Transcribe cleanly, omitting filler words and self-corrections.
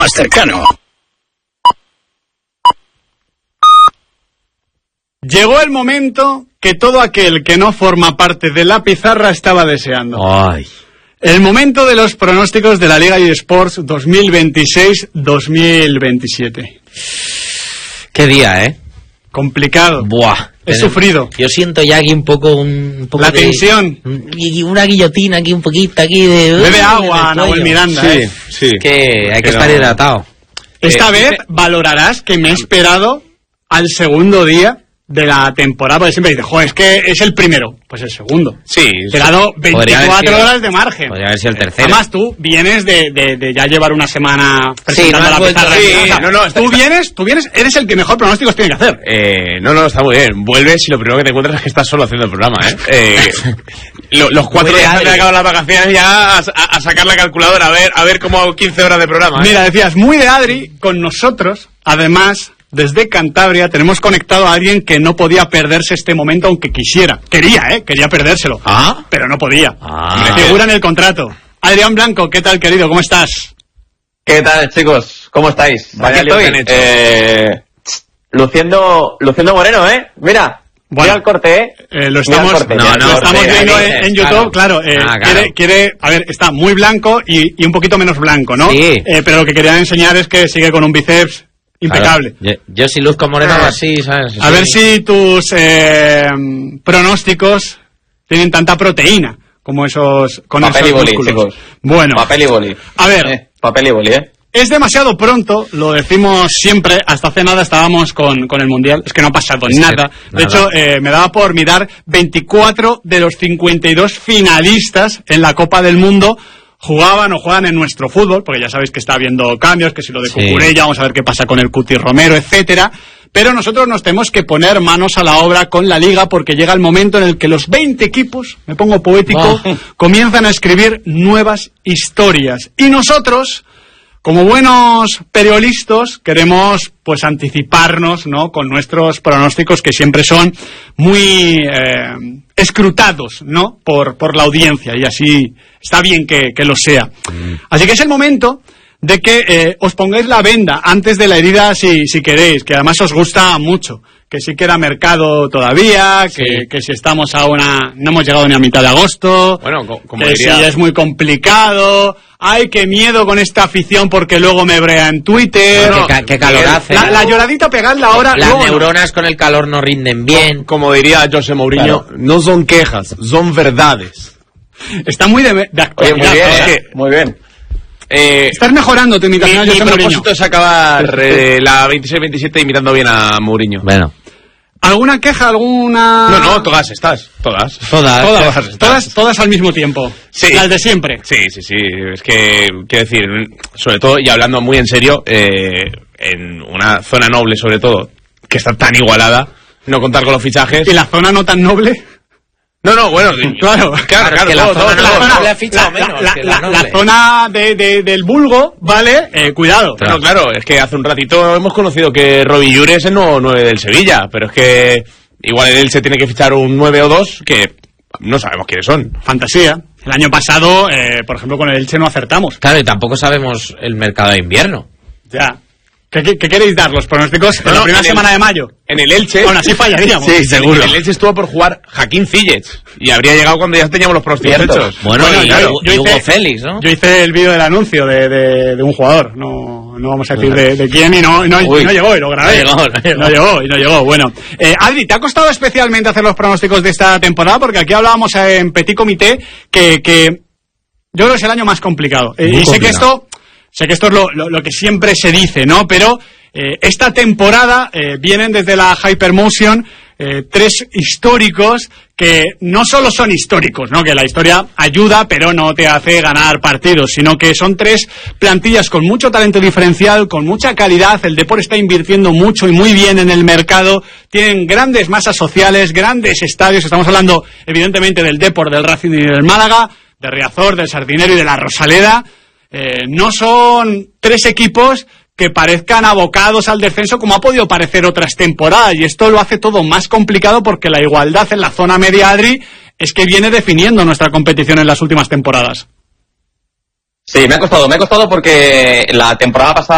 más cercano. Llegó el momento que todo aquel que no forma parte de la pizarra estaba deseando. Ay. El momento de los pronósticos de la Liga eSports 2026-2027. Qué día, ¿eh? Complicado. Buah. He sufrido. Yo siento ya aquí un poco la tensión. Y una guillotina aquí, un poquito aquí de... Bebe agua, Nahuel Miranda. Sí. Que hay que estar hidratado. Esta vez valorarás que me he esperado al segundo día de la temporada, porque siempre dices, joder, es que es el primero. Pues el segundo. Sí. Te he dado 24 horas de margen. Podría haber sido el tercero. Además, tú vienes de ya llevar una semana presentando la pizarra. Tú vienes, eres el que mejor pronósticos tiene que hacer. No, está muy bien. Vuelves y lo primero que te encuentras es que estás solo haciendo el programa, los 4 días antes de acabar las vacaciones ya a sacar la calculadora, a ver cómo hago 15 horas de programa. Mira, decías, muy de Adri, con nosotros, además... Desde Cantabria tenemos conectado a alguien que no podía perderse este momento aunque quisiera. Quería perdérselo. ¿Ah? Pero no podía. Me figura en el contrato. Adrián Blanco, ¿qué tal, querido? ¿Cómo estás? ¿Qué tal, chicos? ¿Cómo estáis? Vaya Aquí estoy. Luciendo moreno, ¿eh? Mira. Bueno, mira el corte, ¿eh? Lo estamos viendo en YouTube, claro. Quiere, a ver, está muy blanco y un poquito menos blanco, ¿no? Sí. Pero lo que quería enseñar es que sigue con un bíceps impecable. Claro. Yo si luzco moreno así, ¿sabes? A ver si tus pronósticos tienen tanta proteína como esos con papel esos y boli, músculos. chicos. Bueno. Papel y boli. A ver. Papel y boli, Es demasiado pronto, lo decimos siempre, hasta hace nada estábamos con el Mundial, es que no ha pasado nada. De hecho, me daba por mirar 24 de los 52 finalistas en la Copa del Mundo jugaban o juegan en nuestro fútbol, porque ya sabéis que está habiendo cambios, que si lo de Cucurella, vamos a ver qué pasa con el Cuti Romero, etcétera. Pero nosotros nos tenemos que poner manos a la obra con la Liga, porque llega el momento en el que los 20 equipos, me pongo poético, comienzan a escribir nuevas historias. Y nosotros, como buenos periodistas, queremos pues anticiparnos, ¿no?, con nuestros pronósticos, que siempre son muy escrutados, ¿no?, por la audiencia, y así está bien que lo sea. Así que es el momento de que os pongáis la venda antes de la herida si queréis, que además os gusta mucho, que sí queda mercado todavía, que si estamos no hemos llegado ni a mitad de agosto, bueno, como que diría... si es muy complicado, ay, qué miedo con esta afición porque luego me brea en Twitter. Qué calor hace. La lloradita pegadla ahora. Las neuronas con el calor no rinden bien. Como diría José Mourinho, no son quejas, son verdades. Está muy de actualidad. Muy bien. Estás mejorando tu imitación a José Mourinho. Mi propósito es acabar la 26-27 imitando bien a Mourinho. Bueno. ¿Alguna queja? ¿Alguna...? No, todas estás. Todas al mismo tiempo. Sí. Las de siempre. Sí. Es que, quiero decir, sobre todo, y hablando muy en serio, en una zona noble, sobre todo, que está tan igualada, no contar con los fichajes... ¿Y la zona no tan noble? No, bueno, claro. Que la zona del vulgo, ¿vale? Cuidado. Claro, es que hace un ratito hemos conocido que Robbie Llure es el nuevo 9 del Sevilla, pero es que igual el Elche tiene que fichar un 9 o 2 que no sabemos quiénes son. Fantasía. El año pasado, por ejemplo, con el Elche no acertamos. Claro, y tampoco sabemos el mercado de invierno. Ya. ¿Qué queréis dar? ¿Los pronósticos en la primera semana de mayo? En el Elche... Aún así fallaríamos. Sí, seguro. En el Elche estuvo por jugar Joaquín Zillets y habría llegado cuando ya teníamos los pronósticos hechos. Bueno, y Hugo Félix, ¿no? Yo hice el vídeo del anuncio de un jugador. No vamos a decir de quién y no llegó, y lo grabé. No llegó. Bueno, Adri, ¿te ha costado especialmente hacer los pronósticos de esta temporada? Porque aquí hablábamos en Petit Comité que yo creo que es el año más complicado. Y sé que esto es lo que siempre se dice, ¿no? Pero esta temporada vienen desde la Hypermotion 3 históricos que no solo son históricos, ¿no?, que la historia ayuda pero no te hace ganar partidos, sino que son 3 plantillas con mucho talento diferencial, con mucha calidad. El Depor está invirtiendo mucho y muy bien en el mercado, tienen grandes masas sociales, grandes estadios. Estamos hablando evidentemente del Depor, del Racing y del Málaga, de Riazor, del Sardinero y de la Rosaleda. No son 3 equipos que parezcan abocados al descenso como ha podido parecer otras temporadas, y esto lo hace todo más complicado porque la igualdad en la zona media, Adri, es que viene definiendo nuestra competición en las últimas temporadas. Sí, me ha costado porque la temporada pasada